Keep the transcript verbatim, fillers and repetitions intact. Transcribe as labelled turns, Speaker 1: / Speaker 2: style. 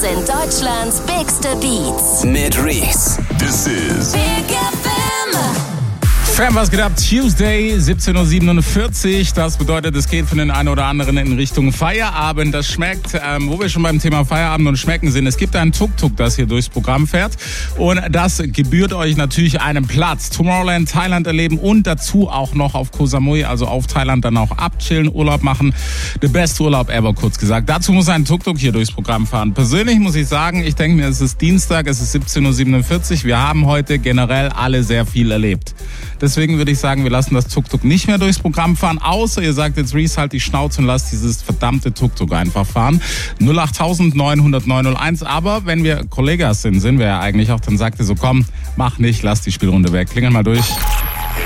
Speaker 1: sind Deutschlands bigste Beats.
Speaker 2: Mit Reese.
Speaker 3: This is
Speaker 1: Big F M.
Speaker 4: Fam, was geht ab? Tuesday, siebzehn Uhr siebenundvierzig. Das bedeutet, es geht von den einen oder anderen in Richtung Feierabend. Das schmeckt, ähm, wo wir schon beim Thema Feierabend und Schmecken sind. Es gibt einen Tuk-Tuk, das hier durchs Programm fährt. Und das gebührt euch natürlich einen Platz. Tomorrowland, Thailand erleben und dazu auch noch auf Koh Samui, also auf Thailand, dann auch abchillen, Urlaub machen. The best Urlaub ever, kurz gesagt. Dazu muss ein Tuk-Tuk hier durchs Programm fahren. Persönlich muss ich sagen, ich denke mir, es ist Dienstag, es ist siebzehn Uhr siebenundvierzig. Wir haben heute generell alle sehr viel erlebt. Deswegen würde ich sagen, wir lassen das Tuk-Tuk nicht mehr durchs Programm fahren, außer ihr sagt jetzt, Reese, halt die Schnauze und lasst dieses verdammte Tuk-Tuk einfach fahren. null acht neun null null neun null eins. Aber wenn wir Kollegas sind, sind wir ja eigentlich auch, dann sagt ihr so, komm, mach nicht, lass die Spielrunde weg. Klingel mal durch.